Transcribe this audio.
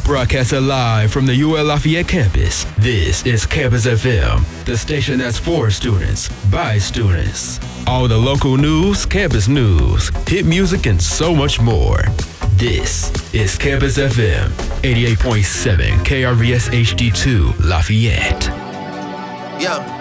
Broadcasting live from the UL Lafayette campus, this is Campus FM, the station that's for students, by students. All the local news, campus news, hit music, and so much more. This is Campus FM, 88.7 KRVS HD2 Lafayette. Yeah.